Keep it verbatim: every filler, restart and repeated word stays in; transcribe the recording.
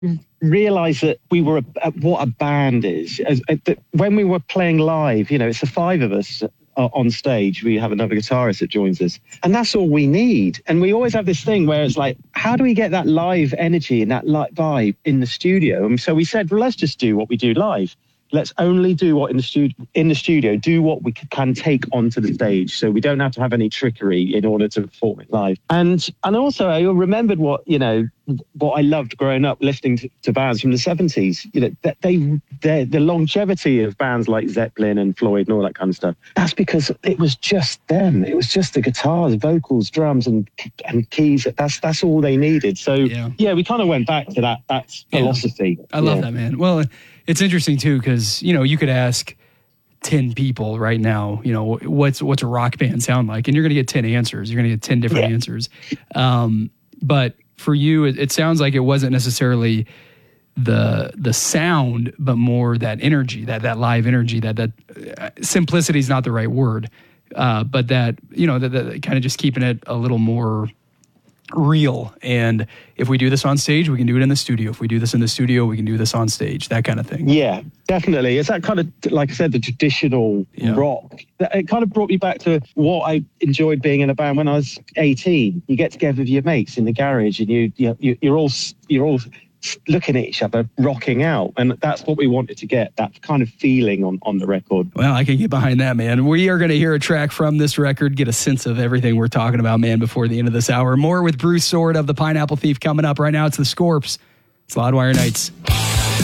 realized that we were a, what a band is. As, uh, that when we were playing live, you know, it's the five of us uh, on stage. We have another guitarist that joins us, and that's all we need. And we always have this thing where it's like, how do we get that live energy and that live vibe in the studio? And so we said, well, let's just do what we do live. Let's only do what in the studio, in the studio, do what we can take onto the stage. So we don't have to have any trickery in order to perform it live. And and also I remembered what, you know, what I loved growing up listening to, to bands from the seventies. You know, that they, they the longevity of bands like Zeppelin and Floyd and all that kind of stuff. That's because it was just them. It was just the guitars, vocals, drums, and and keys. That's that's all they needed. So yeah, yeah we kind of went back to that that philosophy. Yeah. I love yeah. that, man. Well, it's interesting too, because, you know, you could ask ten people right now, you know, what's what's a rock band sound like? And you're going to get ten answers. You're going to get ten different yeah. answers. Um, but for you, it, it sounds like it wasn't necessarily the the sound, but more that energy, that that live energy, that that uh, simplicity is not the right word, uh, but that, you know, that, that kind of just keeping it a little more real. And if we do this on stage, we can do it in the studio. If we do this in the studio, we can do this on stage, that kind of thing. Yeah, definitely. It's that kind of, like I said, the traditional yeah. rock. It kind of brought me back to what I enjoyed being in a band when I was eighteen. You get together with your mates in the garage and you, you you're all you're all looking at each other, rocking out. And that's what we wanted to get, that kind of feeling on, on the record. Well, I can get behind that, man. We are going to hear a track from this record, get a sense of everything we're talking about, man, before the end of this hour. More with Bruce Sword of the Pineapple Thief coming up right now. It's the Scorps. It's Loudwire Nights.